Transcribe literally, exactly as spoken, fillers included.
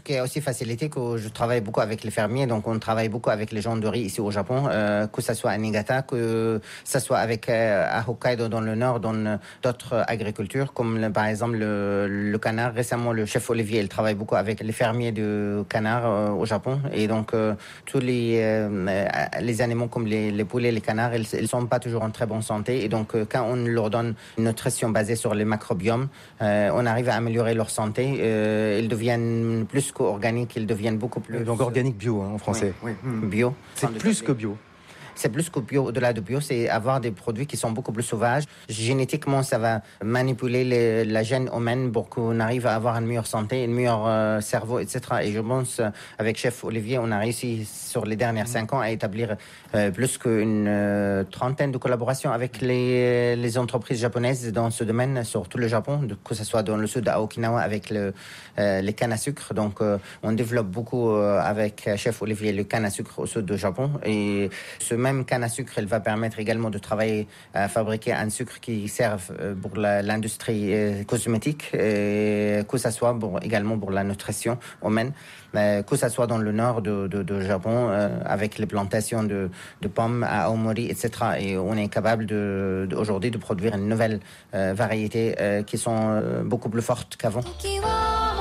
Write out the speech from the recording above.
qui est aussi facilité, que je travaille beaucoup avec les fermiers, donc on travaille beaucoup avec les gens de riz ici au Japon, euh, que ce soit à Niigata, que ce soit avec euh, à Hokkaido dans le nord, dans d'autres agricultures, comme le, par exemple le, le canard. Récemment, le chef Olivier, il travaille beaucoup avec les fermiers de canards euh, au Japon, et donc euh, tous les euh, les animaux comme les, les poulets, les canards, ils, ils sont pas toujours en très bonne santé, et donc euh, quand on leur donne une nutrition basée sur les macrobiomes, euh, on arrive à améliorer leur santé. Euh, ils deviennent plus qu'organiques, ils deviennent beaucoup plus... Oui, donc organique bio, hein, en français. Oui, oui. Bio. C'est plus que bio. C'est plus que bio. Au-delà de bio, c'est avoir des produits qui sont beaucoup plus sauvages. Génétiquement, ça va manipuler les, la gène humaine pour qu'on arrive à avoir une meilleure santé, un meilleur euh, cerveau, et cetera. Et je pense, euh, avec Chef Olivier, on a réussi sur les dernières cinq ans à établir euh, plus qu'une euh, trentaine de collaborations avec les, les entreprises japonaises dans ce domaine, sur tout le Japon, de, que ce soit dans le sud à Okinawa avec le, euh, les cannes à sucre. Donc, euh, on développe beaucoup euh, avec Chef Olivier le canne à sucre au sud du Japon. Et ce même canne à sucre, elle va permettre également de travailler à fabriquer un sucre qui serve pour la, l'industrie euh, cosmétique, et que ça soit pour, également pour la nutrition humaine, euh, que ça soit dans le nord de, de, de Japon, euh, avec les plantations de, de pommes à Aomori, et cetera. Et on est capable de, de, aujourd'hui de produire une nouvelle euh, variété euh, qui sont euh, beaucoup plus fortes qu'avant.